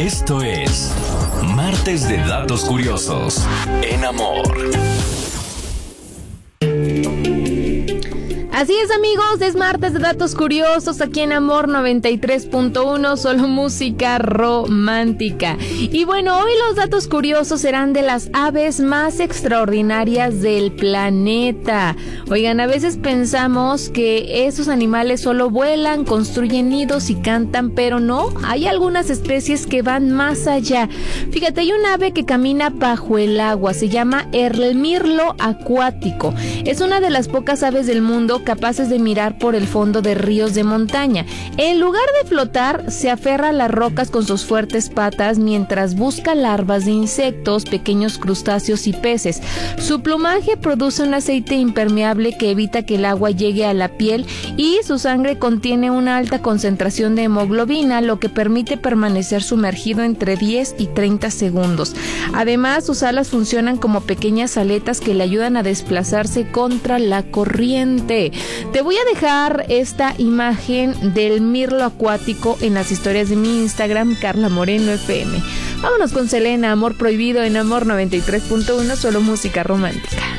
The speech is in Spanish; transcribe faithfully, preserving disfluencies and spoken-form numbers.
Esto es Martes de Datos Curiosos en Amor. Así es, amigos, es martes de datos curiosos aquí en Amor noventa y tres punto uno, solo música romántica. Y bueno, hoy los datos curiosos serán de las aves más extraordinarias del planeta. Oigan, a veces pensamos que esos animales solo vuelan, construyen nidos y cantan, pero no, hay algunas especies que van más allá. Fíjate, hay un ave que camina bajo el agua, se llama el mirlo acuático. Es una de las pocas aves del mundo capaces de mirar por el fondo de ríos de montaña. En lugar de flotar, se aferra a las rocas con sus fuertes patas mientras busca larvas de insectos, pequeños crustáceos y peces. Su plumaje produce un aceite impermeable que evita que el agua llegue a la piel y su sangre contiene una alta concentración de hemoglobina, lo que permite permanecer sumergido entre diez y treinta segundos. Además, sus alas funcionan como pequeñas aletas que le ayudan a desplazarse contra la corriente. Te voy a dejar esta imagen del mirlo acuático en las historias de mi Instagram, Carla Moreno F M. Vámonos con Selena, Amor Prohibido en Amor noventa y tres punto uno, solo música romántica.